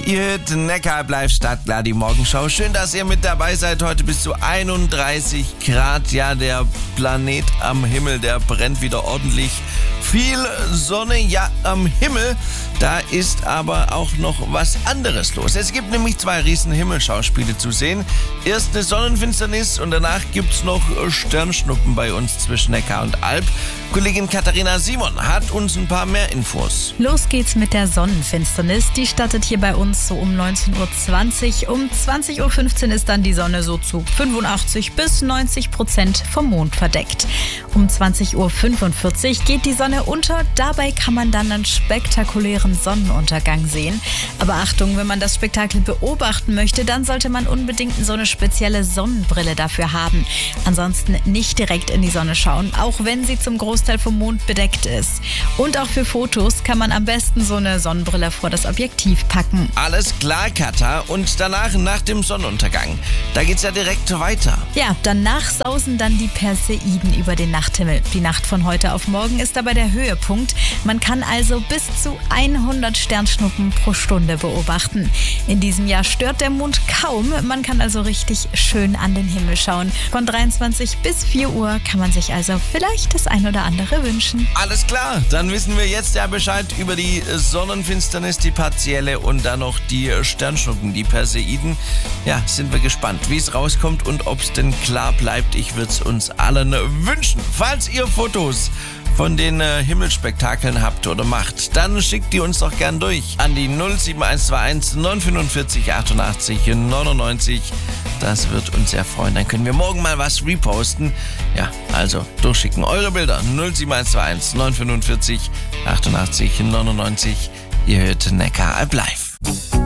Ihr hört Neckar bleibt startklar, die Morgenschau. Schön, dass ihr mit dabei seid. Heute bis zu 31 Grad. Ja, der Planet am Himmel, der brennt wieder ordentlich. Viel Sonne, ja, am Himmel. Da ist aber auch noch was anderes los. Es gibt nämlich 2 riesen Himmelschauspiele zu sehen. Erst eine Sonnenfinsternis und danach gibt's noch Sternschnuppen bei uns zwischen Neckar und Alb. Kollegin Katharina Simon hat uns ein paar mehr Infos. Los geht's mit der Sonnenfinsternis. Die startet hier bei uns so um 19.20 Uhr. Um 20.15 Uhr ist dann die Sonne so zu 85 bis 90% vom Mond verdeckt. Um 20.45 Uhr geht die Sonne unter. Dabei kann man dann einen spektakulären Sonnenuntergang sehen. Aber Achtung, wenn man das Spektakel beobachten möchte, dann sollte man unbedingt so eine spezielle Sonnenbrille dafür haben. Ansonsten nicht direkt in die Sonne schauen, auch wenn sie zum Großteil vom Mond bedeckt ist. Und auch für Fotos kann man am besten so eine Sonnenbrille vor das Objektiv packen. Alles klar, Katha. Und danach, nach dem Sonnenuntergang, da geht's ja direkt weiter. Ja, danach sausen dann die Perseiden über den Nachthimmel. Die Nacht von heute auf morgen ist dabei der Höhepunkt. Man kann also bis zu 100 Sternschnuppen pro Stunde beobachten. In diesem Jahr stört der Mond kaum. Man kann also richtig schön an den Himmel schauen. Von 23 bis 4 Uhr kann man sich also vielleicht das ein oder andere wünschen. Alles klar, dann wissen wir jetzt ja Bescheid über die Sonnenfinsternis, die partielle und dann noch die Sternschnuppen, die Perseiden. Ja, sind wir gespannt, wie es rauskommt und ob es denn klar bleibt. Ich würde es uns allen wünschen. Falls ihr Fotos von den Himmelspektakeln habt oder macht, dann schickt die uns doch gern durch an die 07121 945 88 99. Das wird uns sehr freuen. Dann können wir morgen mal was reposten. Ja, also durchschicken eure Bilder 07121 945 88 99. Ihr hört Neckar live.